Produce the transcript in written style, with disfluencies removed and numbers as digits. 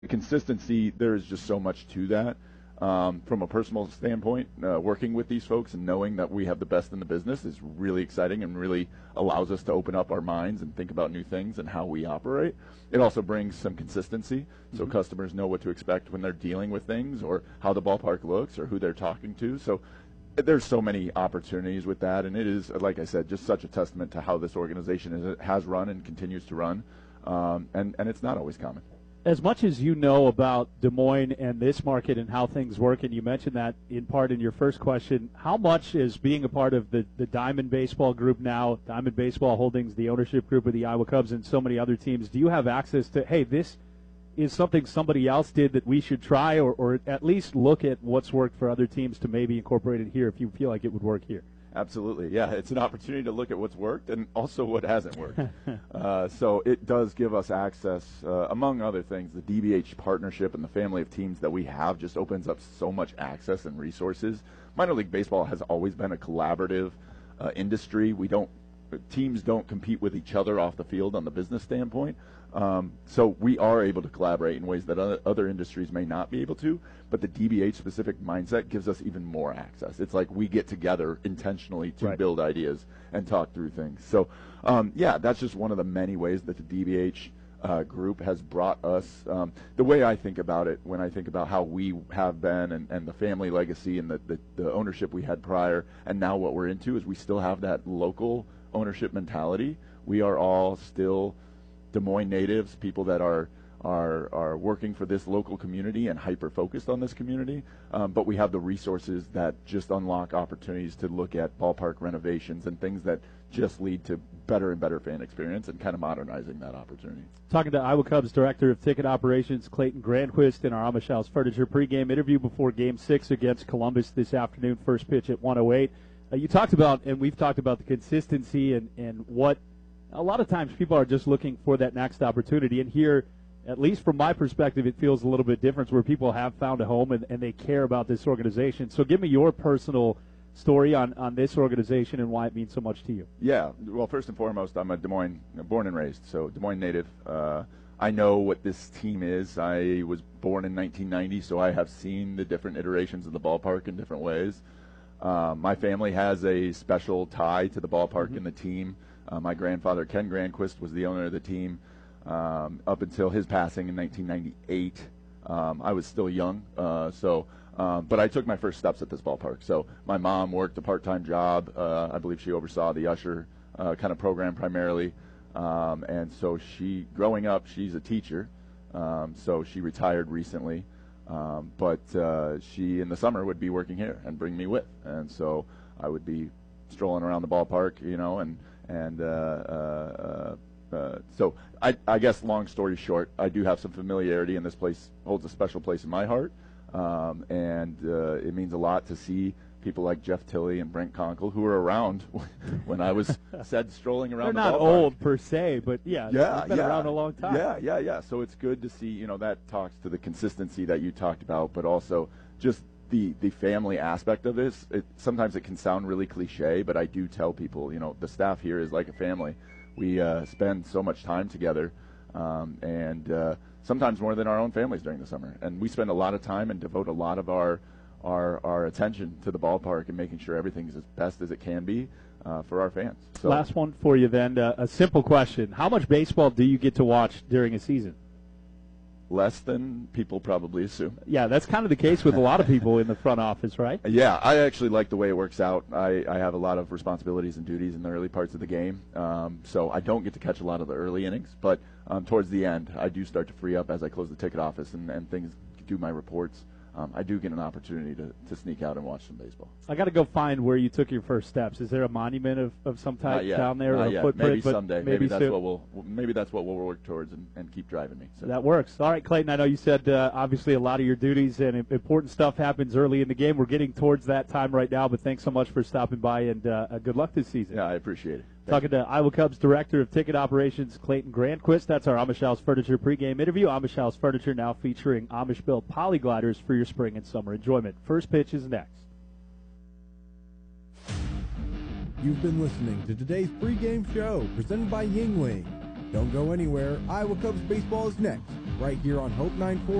consistency, there is just so much to that. From a personal standpoint, working with these folks and knowing that we have the best in the business is really exciting and really allows us to open up our minds and think about new things and how we operate. It also brings some consistency, so customers know what to expect when they're dealing with things or how the ballpark looks or who they're talking to. So there's so many opportunities with that, and it is, like I said, just such a testament to how this organization has run and continues to run, and it's not always common. As much as you know about Des Moines and this market and how things work, and you mentioned that in part in your first question, how much is being a part of the Diamond Baseball group now, Diamond Baseball Holdings, the ownership group of the Iowa Cubs and so many other teams, do you have access to, hey, this is something somebody else did that we should try, or at least look at what's worked for other teams to maybe incorporate it here if you feel like it would work here? Absolutely, yeah. It's an opportunity to look at what's worked and also what hasn't worked. So it does give us access, among other things, the DBH partnership and the family of teams that we have just opens up so much access and resources. Minor league baseball has always been a collaborative industry. Teams don't compete with each other off the field on the business standpoint. So we are able to collaborate in ways that other industries may not be able to, but the DBH-specific mindset gives us even more access. It's like we get together intentionally to build ideas and talk through things. So, that's just one of the many ways that the DBH group has brought us. The way I think about it, when I think about how we have been and the family legacy and the ownership we had prior and now what we're into, is we still have that local ownership mentality. We are all still Des Moines natives, people that are working for this local community and hyper-focused on this community, but we have the resources that just unlock opportunities to look at ballpark renovations and things that just lead to better and better fan experience and kind of modernizing that opportunity. Talking to Iowa Cubs Director of Ticket Operations Clayton Granquist in our Amish House Furniture pregame interview before Game 6 against Columbus this afternoon, first pitch at 1:08. You talked about, and we've talked about, the consistency and what a lot of times people are just looking for that next opportunity. And here, at least from my perspective, it feels a little bit different, where people have found a home and they care about this organization. So give me your personal story on this organization and why it means so much to you. Yeah, well, first and foremost, I'm a Des Moines, born and raised, so Des Moines native. I know what this team is. I was born in 1990, so I have seen the different iterations of the ballpark in different ways. My family has a special tie to the ballpark and the team. My grandfather, Ken Granquist, was the owner of the team up until his passing in 1998. I was still young, but I took my first steps at this ballpark. So my mom worked a part-time job. I believe she oversaw the usher kind of program primarily. And so growing up, she's a teacher. So she retired recently. But she, in the summer, would be working here and bring me with. And so I would be strolling around the ballpark, so I guess, long story short, I do have some familiarity, and this place holds a special place in my heart. And it means a lot to see people like Jeff Tilley and Brent Conkle, who were around when I was strolling around the ballpark. They're not old per se, but they've been around a long time. Yeah. So it's good to see, that talks to the consistency that you talked about, but also just the family aspect of this. Sometimes it can sound really cliche, but I do tell people, the staff here is like a family. We spend so much time together, and sometimes more than our own families during the summer. And we spend a lot of time and devote a lot of our attention to the ballpark and making sure everything's as best as it can be for our fans. So, last one for you then, a simple question. How much baseball do you get to watch during a season? Less than people probably assume. Yeah, that's kind of the case with a lot of people in the front office, right? Yeah, I actually like the way it works out. I have a lot of responsibilities and duties in the early parts of the game, so I don't get to catch a lot of the early innings, but towards the end, I do start to free up as I close the ticket office and things do my reports. I do get an opportunity to sneak out and watch some baseball. I got to go find where you took your first steps. Is there a monument of some type down there? Not or yet. Footprint? Maybe someday. Maybe that's soon. what we'll work towards and keep driving me. So. That works. All right, Clayton, I know you said obviously a lot of your duties and important stuff happens early in the game. We're getting towards that time right now, but thanks so much for stopping by, and good luck this season. Yeah, I appreciate it. Talking to Iowa Cubs Director of Ticket Operations, Clayton Granquist. That's our Amish House Furniture pregame interview. Amish House Furniture now featuring Amish-built polygliders for your spring and summer enjoyment. First pitch is next. You've been listening to today's pregame show presented by Yingling. Don't go anywhere. Iowa Cubs baseball is next, right here on Hope 940.